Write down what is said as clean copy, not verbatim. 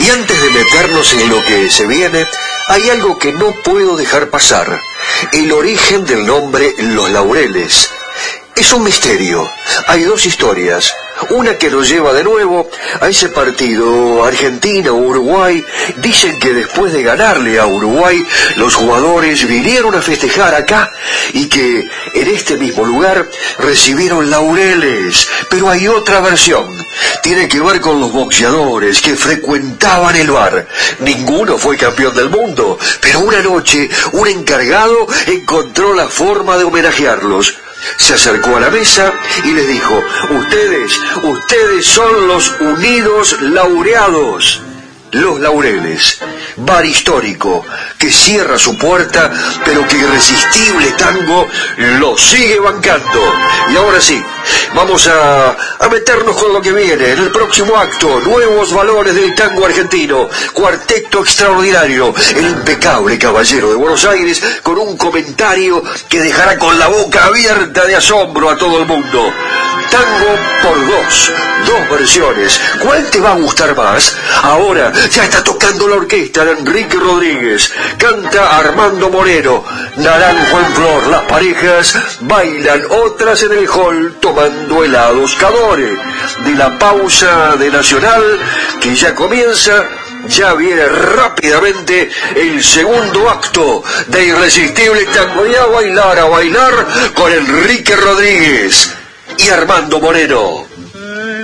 Y antes de meternos en lo que se viene, hay algo que no puedo dejar pasar: el origen del nombre Los Laureles. Es un misterio. Hay dos historias. Una que nos lleva de nuevo a ese partido Argentina-Uruguay. Dicen que después de ganarle a Uruguay, los jugadores vinieron a festejar acá y que en este mismo lugar recibieron laureles. Pero hay otra versión. Tiene que ver con los boxeadores que frecuentaban el bar. Ninguno fue campeón del mundo, pero una noche un encargado encontró la forma de homenajearlos. Se acercó a la mesa y les dijo: ustedes son los unidos laureados. Los Laureles, bar histórico que cierra su puerta, pero que irresistible tango lo sigue bancando. Y ahora sí, vamos a meternos con lo que viene en el próximo acto: nuevos valores del tango argentino, cuarteto extraordinario, el impecable Caballero de Buenos Aires, con un comentario que dejará con la boca abierta de asombro a todo el mundo. Tango por dos versiones. ¿Cuál te va a gustar más? Ahora ya está tocando la orquesta de Enrique Rodríguez, canta Armando Moreno, Naranjo en Flor. Las parejas bailan, otras en el hall tomando helados Cadore. De la pausa de Nacional, que ya comienza, ya viene rápidamente el segundo acto de Irresistible Tango. Y a bailar con Enrique Rodríguez y Armando Moreno.